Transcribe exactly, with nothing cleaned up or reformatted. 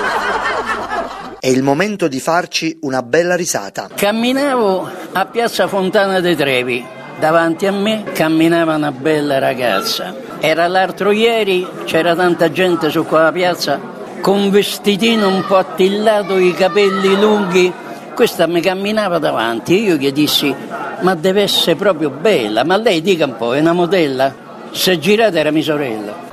È il momento di farci una bella risata. Camminavo a Piazza Fontana dei Trevi, davanti a me camminava una bella ragazza. Era l'altro ieri, c'era tanta gente su quella piazza, con vestitino un po' attillato, i capelli lunghi. Questa mi camminava davanti, io gli dissi, ma deve essere proprio bella, ma lei dica un po', è una modella? Se girata era mia sorella.